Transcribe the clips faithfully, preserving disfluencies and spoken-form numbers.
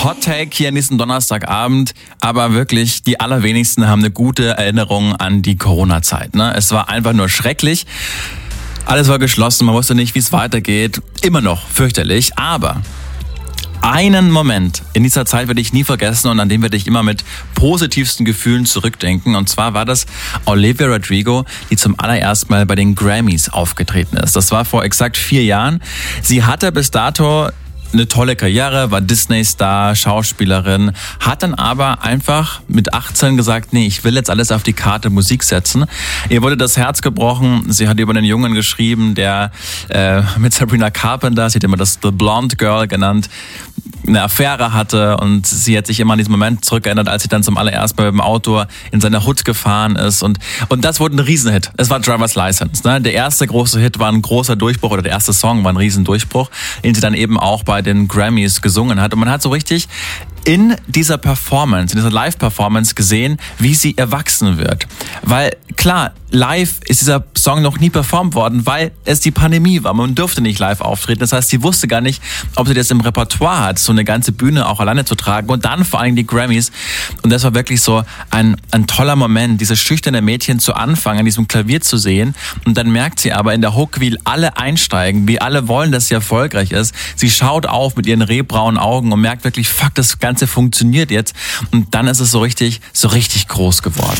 Hot Take hier an diesem Donnerstagabend, aber wirklich, die allerwenigsten haben eine gute Erinnerung an die Corona-Zeit. Ne? Es war einfach nur schrecklich. Alles war geschlossen, man wusste nicht, wie es weitergeht. Immer noch fürchterlich, aber einen Moment in dieser Zeit werde ich nie vergessen und an den werde ich immer mit positivsten Gefühlen zurückdenken. Und zwar war das Olivia Rodrigo, die zum allerersten Mal bei den Grammys aufgetreten ist. Das war vor exakt vier Jahren. Sie hatte bis dato eine tolle Karriere, war Disney-Star, Schauspielerin, hat dann aber einfach mit achtzehn gesagt, nee, ich will jetzt alles auf die Karte Musik setzen. Ihr wurde das Herz gebrochen, sie hat über einen Jungen geschrieben, der äh, mit Sabrina Carpenter, sie hat immer das The Blonde Girl genannt, eine Affäre hatte und sie hat sich immer an diesen Moment zurückerinnert, als sie dann zum allerersten Mal mit dem Auto in seiner Hood gefahren ist und und das wurde ein Riesenhit. Es war Driver's License. Ne? Der erste große Hit war ein großer Durchbruch oder der erste Song war ein Riesendurchbruch, den sie dann eben auch bei den Grammys gesungen hat und man hat so richtig in dieser Performance, in dieser Live-Performance gesehen, wie sie erwachsen wird. Weil klar, live ist dieser Song noch nie performt worden, weil es die Pandemie war. Man durfte nicht live auftreten. Das heißt, sie wusste gar nicht, ob sie das im Repertoire hat, so eine ganze Bühne auch alleine zu tragen und dann vor allem die Grammys. Und das war wirklich so ein, ein toller Moment, dieses schüchterne Mädchen zu Anfang an diesem Klavier zu sehen. Und dann merkt sie aber in der Hook, wie alle einsteigen, wie alle wollen, dass sie erfolgreich ist. Sie schaut auf mit ihren rehbraunen Augen und merkt wirklich, fuck, das Ganze funktioniert jetzt. Und dann ist es so richtig, so richtig groß geworden.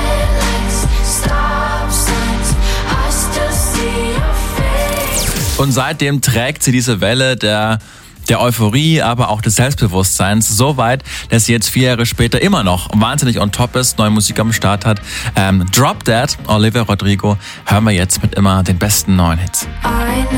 Und seitdem trägt sie diese Welle der, der Euphorie, aber auch des Selbstbewusstseins so weit, dass sie jetzt vier Jahre später immer noch wahnsinnig on top ist, neue Musik am Start hat. Ähm, Drop Dead, Olivia Rodrigo, hören wir jetzt mit immer den besten neuen Hits.